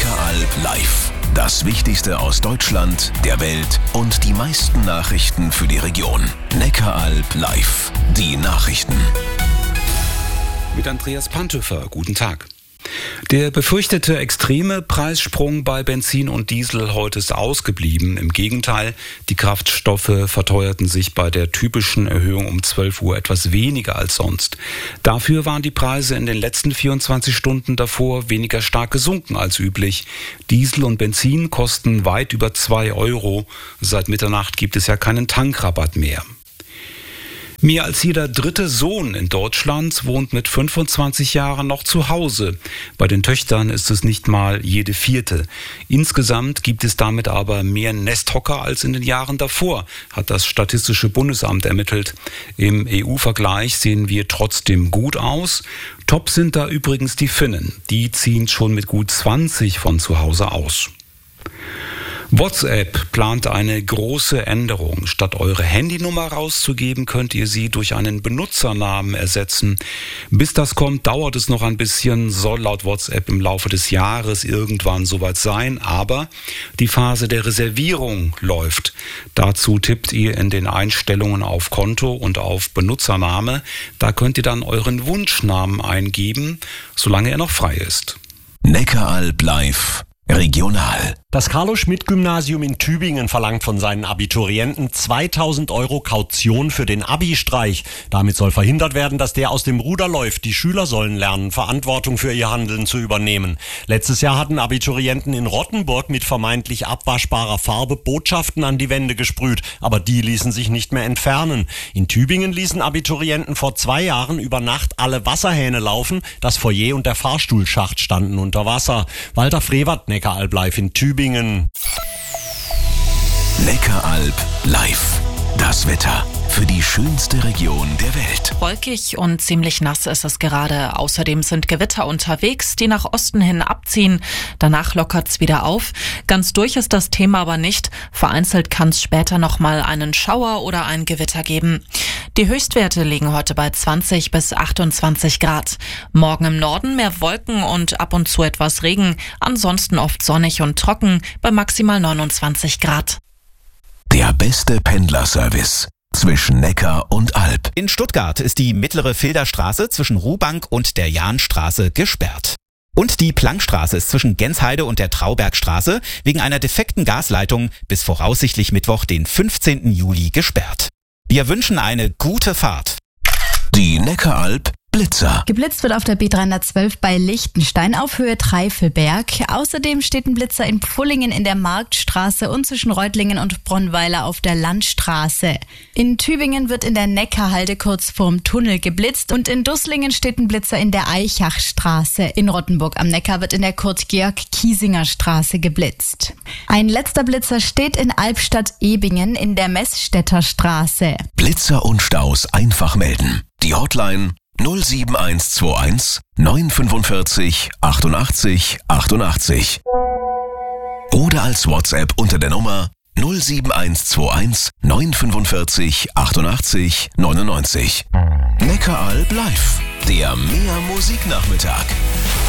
Neckaralb live. Das Wichtigste aus Deutschland, der Welt und die meisten Nachrichten für die Region. Neckaralb live. Die Nachrichten. Mit Andreas Pantöfer. Guten Tag. Der befürchtete extreme Preissprung bei Benzin und Diesel heute ist ausgeblieben. Im Gegenteil, die Kraftstoffe verteuerten sich bei der typischen Erhöhung um 12 Uhr etwas weniger als sonst. Dafür waren die Preise in den letzten 24 Stunden davor weniger stark gesunken als üblich. Diesel und Benzin kosten weit über 2 Euro. Seit Mitternacht gibt es ja keinen Tankrabatt mehr. Mehr als jeder dritte Sohn in Deutschland wohnt mit 25 Jahren noch zu Hause. Bei den Töchtern ist es nicht mal jede vierte. Insgesamt gibt es damit aber mehr Nesthocker als in den Jahren davor, hat das Statistische Bundesamt ermittelt. Im EU-Vergleich sehen wir trotzdem gut aus. Top sind da übrigens die Finnen. Die ziehen schon mit gut 20 von zu Hause aus. WhatsApp plant eine große Änderung. Statt eure Handynummer rauszugeben, könnt ihr sie durch einen Benutzernamen ersetzen. Bis das kommt, dauert es noch ein bisschen, soll laut WhatsApp im Laufe des Jahres irgendwann soweit sein. Aber die Phase der Reservierung läuft. Dazu tippt ihr in den Einstellungen auf Konto und auf Benutzername. Da könnt ihr dann euren Wunschnamen eingeben, solange er noch frei ist. Neckaralb live. Regional. Das Carlo-Schmidt-Gymnasium in Tübingen verlangt von seinen Abiturienten 2.000 € Kaution für den Abi-Streich. Damit soll verhindert werden, dass der aus dem Ruder läuft. Die Schüler sollen lernen, Verantwortung für ihr Handeln zu übernehmen. Letztes Jahr hatten Abiturienten in Rottenburg mit vermeintlich abwaschbarer Farbe Botschaften an die Wände gesprüht, aber die ließen sich nicht mehr entfernen. In Tübingen ließen Abiturienten vor 2 Jahren über Nacht alle Wasserhähne laufen. Das Foyer und der Fahrstuhlschacht standen unter Wasser. Walter Frevert, Neckaralb live in Tübingen. Neckaralb live. Das Wetter für die schönste Region der Welt. Wolkig und ziemlich nass ist es gerade. Außerdem sind Gewitter unterwegs, die nach Osten hin abziehen. Danach lockert's wieder auf. Ganz durch ist das Thema aber nicht. Vereinzelt kann es später nochmal einen Schauer oder ein Gewitter geben. Die Höchstwerte liegen heute bei 20 bis 28 Grad. Morgen im Norden mehr Wolken und ab und zu etwas Regen. Ansonsten oft sonnig und trocken bei maximal 29 Grad. Der beste Pendlerservice zwischen Neckar und Alb. In Stuttgart ist die mittlere Filderstraße zwischen Ruhbank und der Jahnstraße gesperrt. Und die Plankstraße ist zwischen Gensheide und der Traubergstraße wegen einer defekten Gasleitung bis voraussichtlich Mittwoch, den 15. Juli gesperrt. Wir wünschen eine gute Fahrt. Die Neckaralb Blitzer. Geblitzt wird auf der B312 bei Lichtenstein auf Höhe Treifelberg. Außerdem steht ein Blitzer in Pfullingen in der Marktstraße und zwischen Reutlingen und Bronnweiler auf der Landstraße. In Tübingen wird in der Neckarhalde kurz vorm Tunnel geblitzt und in Dusslingen steht ein Blitzer in der Eichachstraße. In Rottenburg am Neckar wird in der Kurt-Georg-Kiesinger-Straße geblitzt. Ein letzter Blitzer steht in Albstadt-Ebingen in der Messstädter Straße. Blitzer und Staus einfach melden. Die Hotline 07121 945 88 88. Oder als WhatsApp unter der Nummer 07121 945 88 99. Neckaralb live, der Mehr Musiknachmittag.